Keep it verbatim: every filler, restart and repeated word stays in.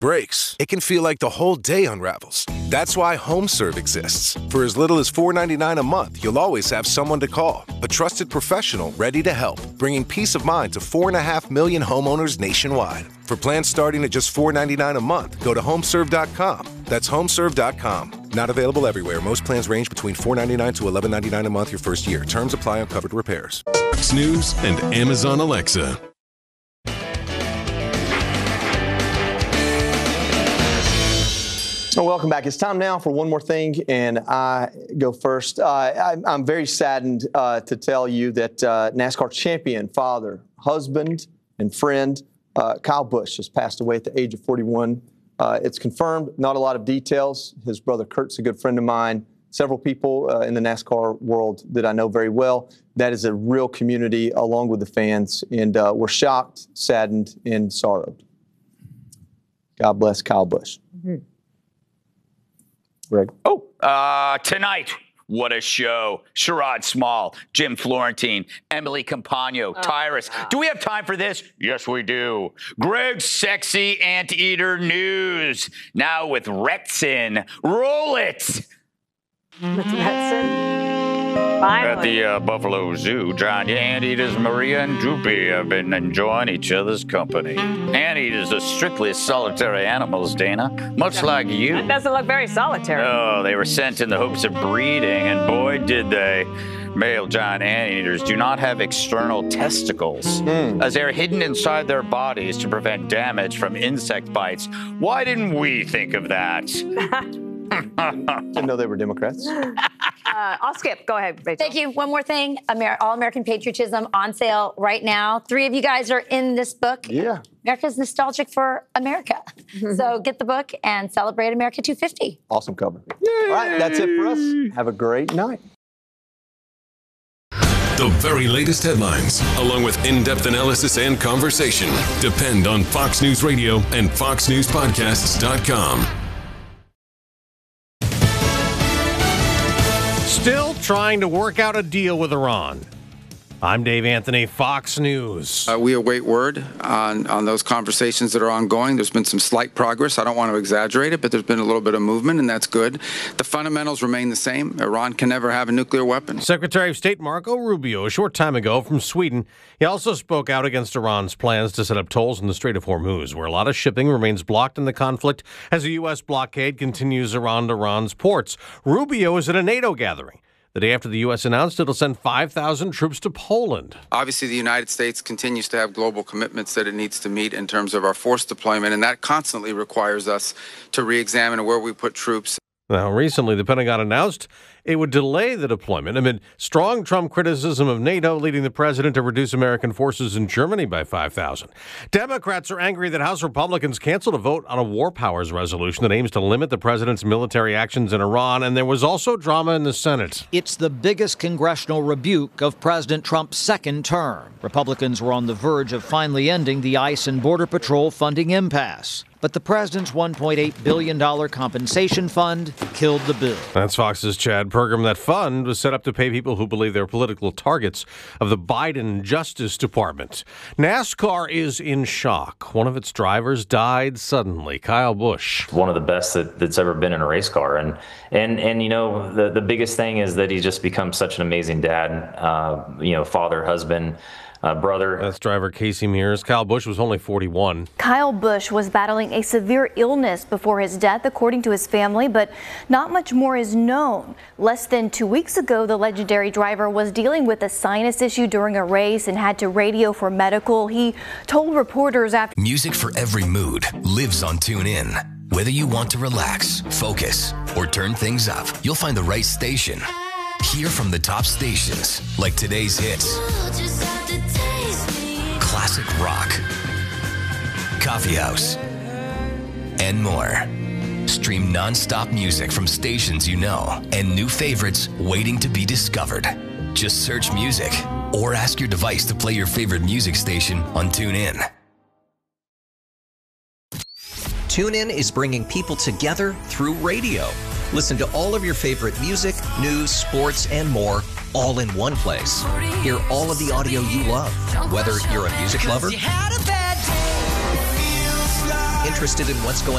breaks, it can feel like the whole day unravels. That's why HomeServe exists. For as little as four dollars and ninety-nine cents a month, you'll always have someone to call. A trusted professional ready to help, bringing peace of mind to four and a half million homeowners nationwide. For plans starting at just four dollars and ninety-nine cents a month, go to homeserve dot com. That's homeserve dot com. Not available everywhere. Most plans range between four dollars and ninety-nine cents to eleven dollars and ninety-nine cents a month your first year. Terms apply on covered repairs. Fox News and Amazon Alexa. Well, welcome back. It's time now for one more thing, and I go first. Uh, I, I'm very saddened uh, to tell you that uh, NASCAR champion, father, husband, and friend uh, Kyle Busch has passed away at the age of forty-one. Uh, it's confirmed, not a lot of details. His brother Kurt's a good friend of mine. Several people uh, in the NASCAR world that I know very well. That is a real community along with the fans, and uh, we're shocked, saddened, and sorrowed. God bless Kyle Busch. Mm-hmm. Greg. Oh, uh, tonight, what a show. Sherrod Small, Jim Florentine, Emily Campagno, oh, Tyrus. Wow. Do we have time for this? Yes, we do. Greg's Sexy Anteater News. Now with Retson. Roll it. With Retson. Finally. At the uh, Buffalo Zoo, giant anteaters Maria and Droopy have been enjoying each other's company. Anteaters are strictly solitary animals, Dana, much like you. That doesn't look very solitary. Oh, they were sent in the hopes of breeding, and boy, did they. Male giant anteaters do not have external testicles, mm. as they're hidden inside their bodies to prevent damage from insect bites. Why didn't we think of that? Didn't know they were Democrats. Uh, I'll skip. Go ahead, Rachel. Thank you. One more thing. Amer- All American Patriotism on sale right now. Three of you guys are in this book. Yeah. America's nostalgic for America. Mm-hmm. So get the book and celebrate America two fifty. Awesome cover. Yay. All right, that's it for us. Have a great night. The very latest headlines, along with in-depth analysis and conversation, depend on Fox News Radio and fox news podcasts dot com. Still trying to work out a deal with Iran. I'm Dave Anthony, Fox News. Uh, we await word on, on those conversations that are ongoing. There's been some slight progress. I don't want to exaggerate it, but there's been a little bit of movement, and that's good. The fundamentals remain the same. Iran can never have a nuclear weapon. Secretary of State Marco Rubio, a short time ago from Sweden, he also spoke out against Iran's plans to set up tolls in the Strait of Hormuz, where a lot of shipping remains blocked in the conflict as the U S blockade continues around Iran's ports. Rubio is at a NATO gathering the day after the U S announced it'll send five thousand troops to Poland. Obviously, the United States continues to have global commitments that it needs to meet in terms of our force deployment, and that constantly requires us to re-examine where we put troops. Now, recently, the Pentagon announced it would delay the deployment amid strong Trump criticism of NATO, leading the president to reduce American forces in Germany by five thousand. Democrats are angry that House Republicans canceled a vote on a war powers resolution that aims to limit the president's military actions in Iran, and there was also drama in the Senate. It's the biggest congressional rebuke of President Trump's second term. Republicans were on the verge of finally ending the ICE and Border Patrol funding impasse. But the president's one point eight billion dollars compensation fund killed the bill. That's Fox's Chad Pergram. That fund was set up to pay people who believe they're political targets of the Biden Justice Department. NASCAR is in shock. One of its drivers died suddenly. Kyle Busch. One of the best that, that's ever been in a race car. And, and, and you know, the, the biggest thing is that he's just become such an amazing dad, uh, you know, father, husband. Uh, brother. That's driver Casey Mears. Kyle Busch was only forty-one. Kyle Busch was battling a severe illness before his death, according to his family, but not much more is known. Less than two weeks ago, the legendary driver was dealing with a sinus issue during a race and had to radio for medical. He told reporters after... Music for every mood lives on TuneIn. Whether you want to relax, focus, or turn things up, you'll find the right station. Hear from the top stations, like today's hits, classic rock, coffee house, and more. Stream non-stop music from stations you know and new favorites waiting to be discovered. Just search music or ask your device to play your favorite music station on TuneIn. TuneIn is bringing people together through radio. Listen to all of your favorite music, news, sports, and more, all in one place. Hear all of the audio you love, whether you're a music lover, interested in what's going